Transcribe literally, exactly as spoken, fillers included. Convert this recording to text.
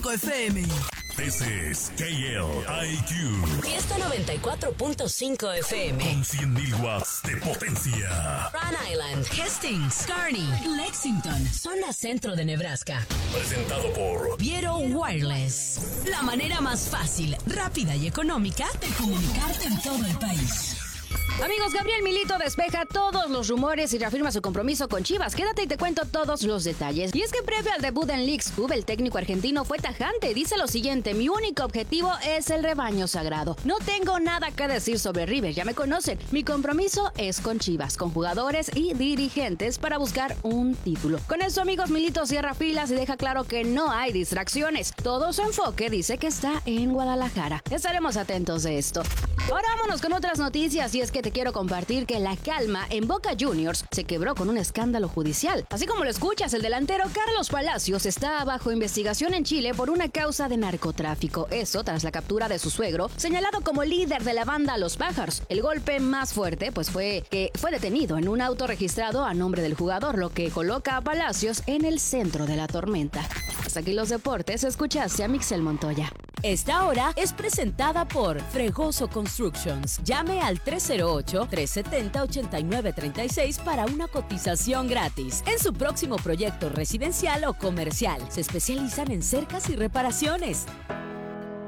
cinco F M. This is K L I Q. Fiesta noventa y cuatro punto cinco F M. Con cien mil watts de potencia. Rhode Island, Hastings, Kearney, Lexington, zona centro de Nebraska. Presentado por Viero Wireless. La manera más fácil, rápida y económica de comunicarte en todo el país. Amigos, Gabriel Milito despeja todos los rumores y reafirma su compromiso con Chivas. Quédate y te cuento todos los detalles. Y es que previo al debut en Leagues Cup, el técnico argentino fue tajante. Dice lo siguiente: mi único objetivo es el rebaño sagrado. No tengo nada que decir sobre River, ya me conocen. Mi compromiso es con Chivas, con jugadores y dirigentes para buscar un título. Con eso, amigos, Milito cierra filas y deja claro que no hay distracciones. Todo su enfoque dice que está en Guadalajara. Estaremos atentos de esto. Ahora vámonos con otras noticias, y es que te quiero compartir que la calma en Boca Juniors se quebró con un escándalo judicial. Así como lo escuchas, el delantero Carlos Palacios está bajo investigación en Chile por una causa de narcotráfico. Eso tras la captura de su suegro, señalado como líder de la banda Los Pájaros. El golpe más fuerte pues fue que fue detenido en un auto registrado a nombre del jugador, lo que coloca a Palacios en el centro de la tormenta. Hasta aquí los deportes, escuchaste a Mixel Montoya. Esta hora es presentada por Fregoso Constructions. Llame al tres cero ocho, tres siete cero, ocho nueve tres seis para una cotización gratis en su próximo proyecto residencial o comercial. Se especializan en cercas y reparaciones.